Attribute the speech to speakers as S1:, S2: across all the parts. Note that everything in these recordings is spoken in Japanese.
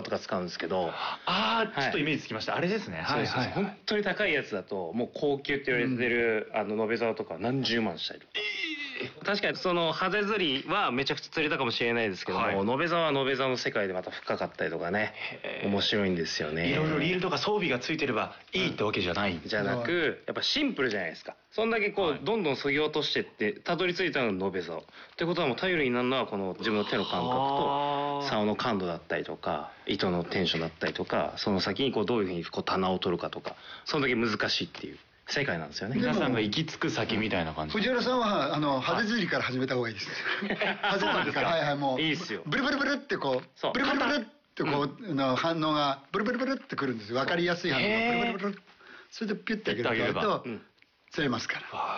S1: とか使うんですけど、
S2: ちょっとイメージつきました。あれですね。
S1: そうです。本当に高いやつだともう高級って言われてる延べ竿とか何十万したりとか。確かにそのハゼ釣りはめちゃくちゃ釣れたかもしれないですけども、延べ竿は延べ竿の世界でまた深かったりとかね、面白いんですよね。
S2: いろいろリールとか装備がついてればいいってわけじゃない。
S1: じゃなく、やっぱシンプルじゃないですか。そんだけこうどんどん削ぎ落としてってたどり着いたのが延べ竿ってことは、もう頼りになるのはこの自分の手の感覚と竿の感度だったりとか糸のテンションだったりとか、その先にこうどういうふうにこう棚を取るかとか、そんだけ難しいっていう世界なんですよね。
S2: 皆さんが行き着く先みたいな感じ。
S3: 藤原さんはハゼ釣りから始めた方がいいです。ハゼ釣りから、はいはい、もう
S1: いいですよ。
S3: ブルブルブルってこうブルブルブルってこう反応がブルブルブルってくるんですよ。わかりやすい反応がブルブルブル。それでピュッてあげると釣れますから。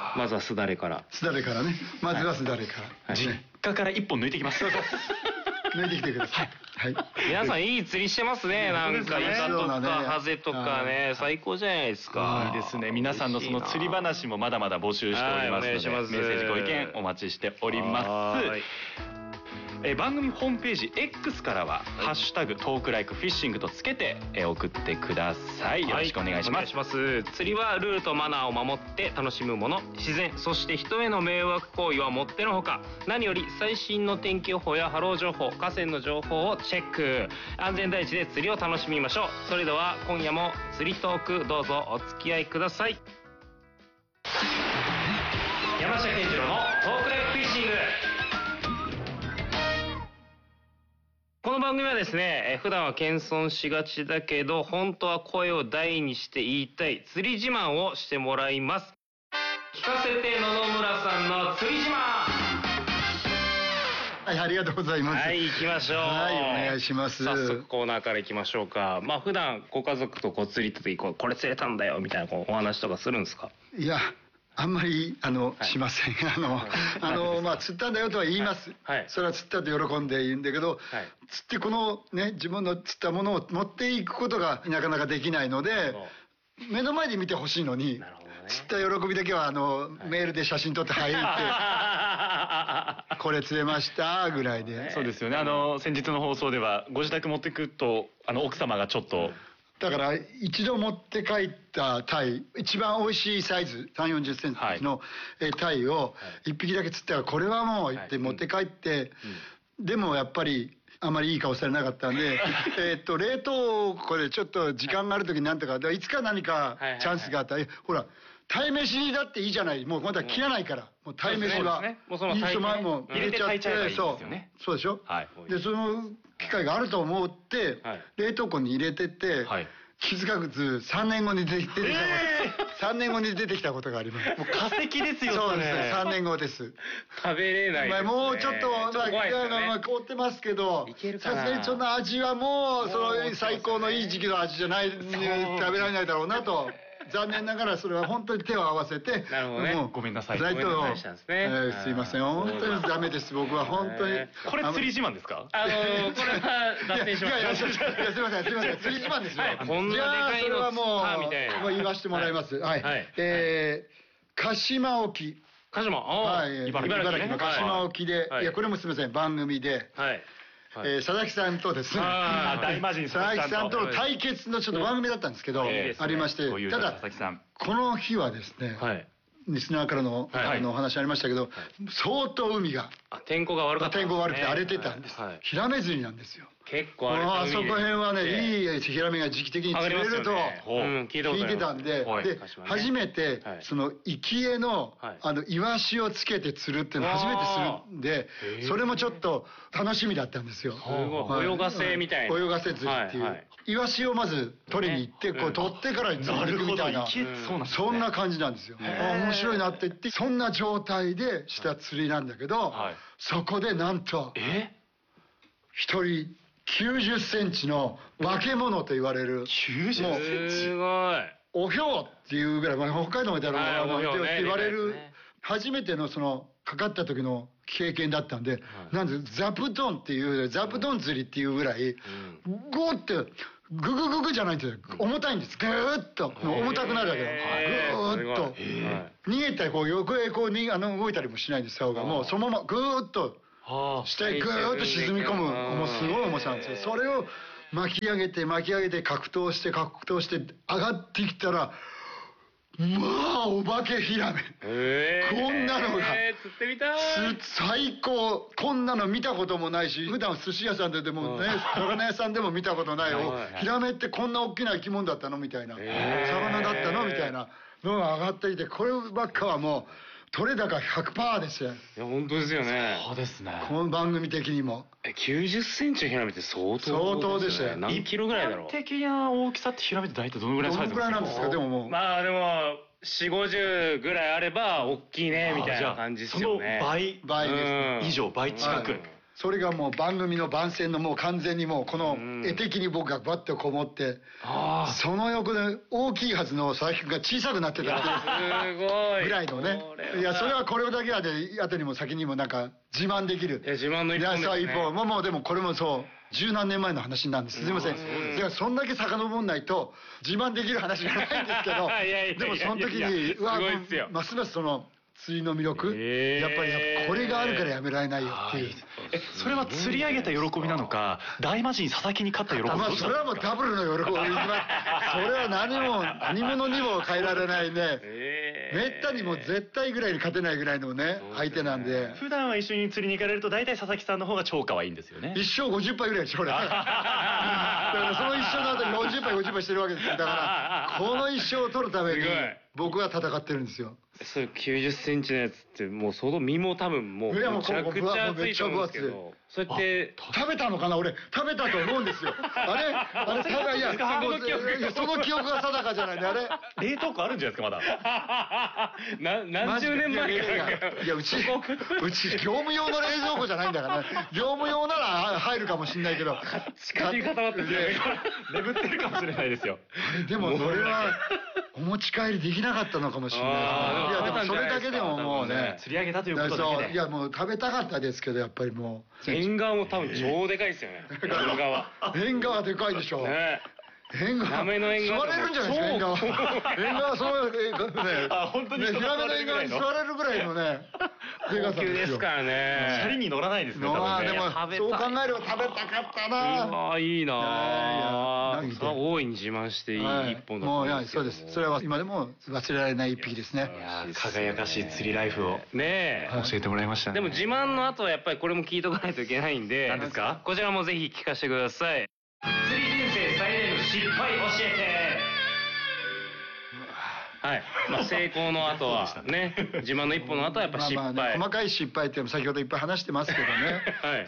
S1: まずはすだれから。
S3: すだれからね。まずはすだれから。
S2: 実家から一本抜いてきます。
S3: 抜いてきてください。はい。
S1: 皆さんいい釣りしてますね。なんかイカとかハゼとかね、最高じゃないですか。
S2: いいですね。皆さんのその釣り話もまだまだ募集しておりますので、メッセージご意見お待ちしております。番組ホームページ X からは「ハッシュタグトークライクフィッシング」とつけて送ってください。よろしくお願いします。
S1: 釣りはルールとマナーを守って楽しむもの、自然そして人への迷惑行為はもってのほか、何より最新の天気予報や波浪情報、河川の情報をチェック。安全第一で釣りを楽しみましょう。それでは今夜も釣りトークどうぞお付き合いください。山下健二郎のトークライクフィッシング。この番組はですね、普段は謙遜しがちだけど本当は声を大にして言いたい釣り自慢をしてもらいます。聞かせて野々村さんの釣り自慢。
S3: はい、ありがとうございます。
S1: はい、行きましょう。
S3: はい、お願いします。
S1: 早速コーナーから行きましょうか。まあ普段ご家族とこう釣り行った時これ釣れたんだよみたいなお話とかするんですか？
S3: いや、あんまりしません。まあ釣ったんだよとは言います。それは釣ったと喜んで言うんだけど、釣ってこのね自分の釣ったものを持っていくことがなかなかできないので、目の前で見てほしいのに、釣った喜びだけはメールで写真撮って入ってこれ釣れましたぐらいで。
S2: そうですよね。先日の放送ではご自宅持ってくと奥様がちょっと。
S3: だから一度持って帰ったタイ、一番美味しいサイズ3、40センチのタイを一匹だけ釣ったら、これはもう言って持って帰って、でもやっぱりあまりいい顔されなかったんで冷凍庫でちょっと時間がある時になんとかいつか何かチャンスがあったら、ほら鯛めしだっていいじゃない、もうまだ切らないから、もう鯛めしはいいそのまま入れちゃって、そうでしょ。でその機会があると思って冷凍庫に入れてて、気づかず3年後に出てきた3年後に出てきたことがあります。
S2: もう化石ですよ。
S3: そうですね、3年後です。
S1: 食べれないですね。
S3: もうちょっと凍ってますけど、さすがにその味はもうその最高のいい時期の味じゃない、食べられないだろうなと。残念ながらそれは本当に手を合わせて、
S2: もうごめんなさい。
S3: すいません、本当にダメです。僕は本当に。
S2: これ釣り自慢ですか？
S1: これは脱線しました。
S3: いやすいません、釣り自慢ですよ。
S1: こんなでかいの釣ったみたいな。
S3: もう言わせてもらいます。はい。鹿島沖。
S1: 鹿島。
S3: はい。茨城の鹿島沖で、いやこれもすみません、番組で。佐々木さんとですね、
S2: 大魔神
S3: 佐々木さんとの対決のちょっと番組だったんですけど、ありまして、ただこの日はですね、リスナーからのお話ありましたけど、相当海が
S1: 天候が悪かった。
S3: 天候が悪くて荒れてたんです。ヒラメ釣りなんですよ。
S1: 結構荒れてた。
S3: あそこ辺はね、いいヒラメが時期的に釣れると聞いてたんで、で初めてその生き餌のイワシをつけて釣るっていうのを初めてするんで、それもちょっと楽しみだったんですよ。
S1: 泳がせみたいな。
S3: 泳がせ釣りっていう。イワシをまず取りに行って、こう取ってから釣りに行くみたいな、そんな感じなんですよ。面白いなって言って、そんな状態でした釣りなんだけど、そこでなんと一人90センチの化け物と言われる、
S2: 90センチ、
S1: すごい
S3: おひょうっていうぐらい、北海道みたいなおひょうって言われる、初めてのそのかかった時の経験だったんで、なんでザプトンっていうザプトン釣りっていうぐらいゴーってググググじゃないんですよ。重たいんです。ぐーっと重たくなるわけよ。ぐーっと逃げたりこう横へこう動いたりもしないんです。竿がもうそのままぐーっと下へぐーっと沈み込む、もうすごい重さなんですよ。それを巻き上げて格闘して上がってきたら、まあお化けヒラメ、こんなのが
S1: 釣ってみたい。
S3: 最高。こんなの見たこともないし、普段寿司屋さんでもね、魚屋さんでも見たことないよ。ヒラメってこんな大きな生き物だったのみたいな、魚だったのみたいなのが上がってきて、こればっかはもう取れ高 100% ですよ。
S1: いや本当ですよね。
S2: そうですね。
S3: この番組的にも
S1: 90センチのヒラメって相当
S3: でしたよ。
S1: 何キロぐらいだろう。
S2: 一般的な大きさってヒラメって大体どのぐらいのサイズ
S3: なんですか？でももう
S1: まあでも4050ぐらいあれば大きいねみたいな感じですよね。
S2: その倍です以上、倍近く。
S3: それがもう番組の番宣のもう完全にもうこの絵的に僕がバッとこもって、その横で大きいはずの佐々木君が小さくなってたっていうぐらいのね。いやそれはこれだけはで後にも先にもなんか自慢できる。
S1: 自慢の一本ですね。
S3: もうでもこれもそう十何年前の話なんです。すいません。いやそんだけ遡んないと自慢できる話じゃないんですけど、でもその時にますますその釣りの魅力、やっぱりこれがあるからやめられないよっていう。
S2: それは釣り上げた喜びなのか、大魔神佐々木に勝った喜びなのか。
S3: それはもうダブルの喜び。それは何者にも変えられないね。めったにもう絶対ぐらいに勝てないぐらいのね相手なんで。
S2: 普段は一緒に釣りに行かれると大体佐々木さんの方が超可愛いんですよね。
S3: 一生50杯ぐらいでしょ俺。だからその一生の後に40杯50杯してるわけですよ。だからこの一生を取るために僕は戦ってるんですよ。
S1: それ90センチのやつってもうその身も多分もうめちゃくちゃ厚いと思うんですけど、それって
S3: 食べたのかな。俺食べたと思うんですよ。あれいやその記憶が定かじゃないね。あれ
S2: 冷凍庫あるんじゃないですかまだ。
S1: 何十年前か。
S3: いやうち業務用の冷蔵庫じゃないんだからね。業務用なら入るかもしれないけど、
S1: 地下に固まってて
S2: 眠ってるかもしれないですよ。
S3: でもそれはお持ち帰りできなかったのかもしれない。いやでもそれだけでももうね
S2: 釣り上げたということだけで。
S3: いやもう食べたかったですけど、やっぱりも
S1: う縁側も多分超でかいですよね。
S3: 縁側でかいでしょ。縁側座れるんじゃないですか。縁側そうね。
S2: 本当に
S3: ヒラメの縁側に座れるぐらいのね
S1: 高級ですからね。
S2: シャリに乗らないですね。
S3: でもそう考えれば食べたかったな。
S1: いいな。大いに自慢していい一本だと思います。
S3: そうです。それは今でも忘れられない一匹ですね。
S2: 輝かしい釣りライフをね教えてもらいましたね。
S1: でも自慢の後はやっぱりこれも聞いとかないといけないんで、
S2: 何ですか？
S1: こちらもぜひ聞かせてください。釣り人生最大の失敗教えて。はい、成功の後はね、自慢の一本の後はやっぱ失敗。
S3: 細かい失敗って先ほどいっぱい話してますけどね。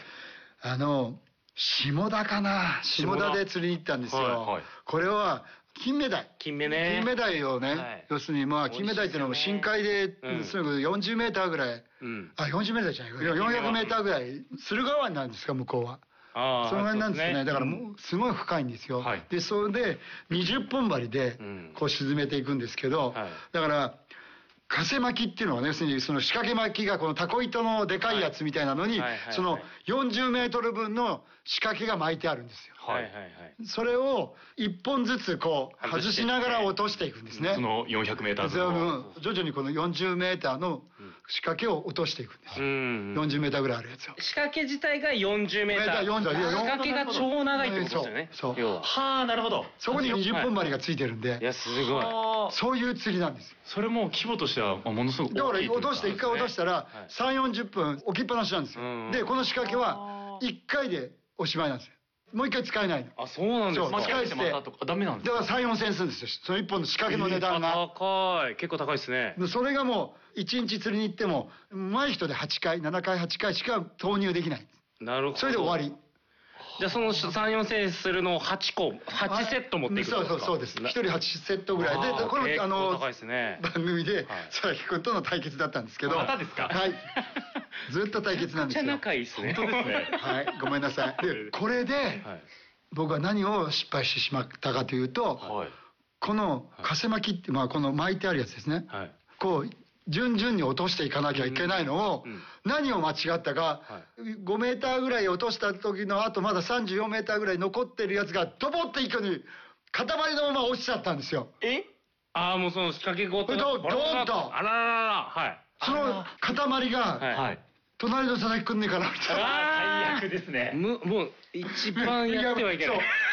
S3: 下田かな。下田で釣りに行ったんですよ。これは金目鯛。金目鯛をね、要するに金目鯛っていうのも深海ですぐ40メーターぐらい、40メーターじゃない、400メーターぐらい駿河湾なんですか向こうは。そのぐらいなんですね。だからもうすごい深いんですよ。でそれで20本針でこう沈めていくんですけど、だからかせ巻きっていうのはね、要するにその仕掛け巻きがこのタコ糸のでかいやつみたいなのにその40メートル分の仕掛けが巻いてあるんですよ。それを1本ずつこう外しながら落としていくんですね。
S2: その400メーター
S3: 分徐々にこの40メーターの仕掛けを落としていくんですよ。40メーターぐらいあるやつを。
S1: 仕掛け自体が40メーター。仕掛けが超長いってことですよね。
S3: そう。
S2: はあ、なるほど。
S3: そこに20本針がついてるんで。
S1: いやすごい。
S3: そういう釣りなんですよ。
S2: それも規模としてはものすごく大きい。
S3: だから落として1回落としたら30-40分置きっぱなしなんですよ。でこの仕掛けは1回でおしまいなんですよ。もう1回使えないの。
S1: そうなんですか。
S2: 間違えてまたとかダメなんですか。
S3: だから3、4千円するんですよ。その1本の仕掛けの値段が。
S1: 高い。結構高いですね。
S3: それがもう1日釣りに行っても上手い人で8回7回8回しか投入できない。
S1: なるほど。
S3: それで終わり。
S1: じゃあその3、4千円するのを8セット持っていくんですか。
S3: そうです。1人8セットぐらいで、これも番組で佐々木君との対決だったんですけど。
S2: またですか。
S3: はい。ずっと対決なんですよ。
S1: めっちゃ仲いいですね。
S2: 本当ですね。
S3: はい。ごめんなさい。でこれで僕は何を失敗してしまったかというと、このかせ巻きってこの巻いてあるやつですね。こう順々に落としていかなきゃいけないのを何を間違ったか、5メーターぐらい落とした時のあとまだ34メーターぐらい残ってるやつがドボっていくのに塊のまま落ちちゃったんですよ。
S1: もうその仕掛けごと
S3: ドーンと。
S1: あららら。はい。
S3: その塊が隣の佐々木君ねえかなみたいな。
S2: 最悪ですね。
S1: もう一番やってはいけない。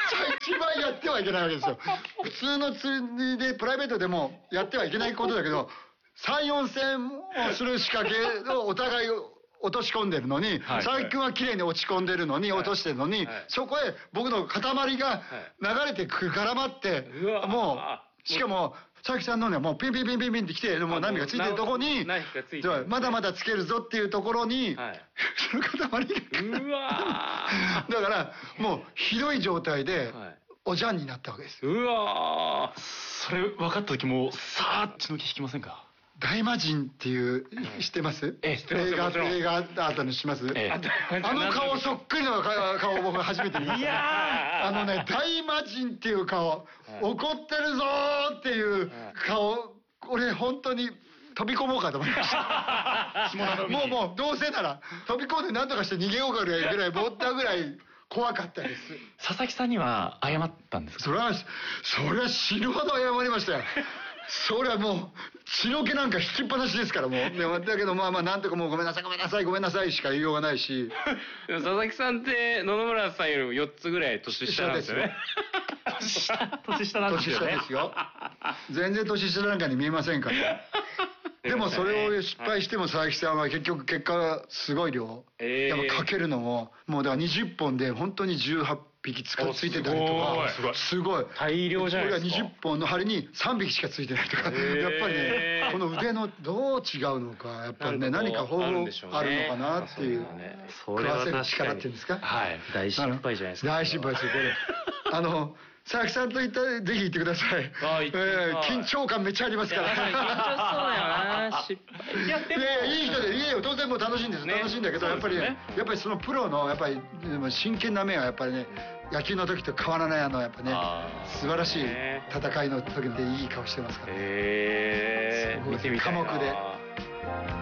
S3: 一番やってはいけないわけですよ。普通の釣りでプライベートでもやってはいけないことだけど、3、4戦をする仕掛けをお互い落とし込んでるのに、佐々木君は綺麗に落ち込んでるのに、落としてるのに、そこへ僕の塊が流れて絡まって、もうしかも佐々木さんのね、もうピンピンピンピンピンってきて、もう波がついてるところに、まだまだつけるぞっていうところに、その塊が
S1: うわ
S3: だからもうひどい状態でおじゃんになったわけです。
S1: うわ
S2: それ分かった時もさーっ血の気引きませんか？
S3: 大魔神っていう知ってます？映画アートにします？あの顔そっくりの顔を僕初めて見ました。大魔神っていう顔、怒ってるぞーっていう顔、俺本当に飛び込もうかと思いました。もうどうせなら飛び込んで何とかして逃げようかぐらい思ったぐらい怖かったです。
S2: 佐々木さんには謝ったんですか？
S3: それは死ぬほど謝りましたよ。それはもう血の気なんか引きっぱなしですから、もう。だけどまあなんとかもうごめんなさいしか言いようがないし。
S1: でも佐々木さんって野々村さんよりも4つぐらい年下なんですよね。
S2: 年下なんですよね。
S3: 年下ですよ。全然年下なんかに見えませんから。でもそれを失敗しても佐々木さんは結局結果すごい量、やっぱかけるのももうだから20本で本当に18匹ついてたりとか、すごい
S1: 大量じゃないですか。
S3: これが20本の針に3匹しかついてないとか、やっぱりね、この腕のどう違うのか、やっぱりね、何か方法あるのかなっていう、食わせる力っていうんですか。
S1: 大失敗じゃないですか。
S3: 大失敗ですよこれ。佐々木さんと行ったらぜひ行ってください。緊張感めっちゃありますから。
S1: 緊張しそうだよな。失敗。
S3: いい人で、いいよ、当然もう楽しいんです。楽しいんだけど、やっぱりそのプロのやっぱり真剣な目はやっぱりね、野球の時と変わらないやっぱね、素晴らしい戦いの時でいい顔してますから。
S1: 見てみたいな。
S3: 寡黙で。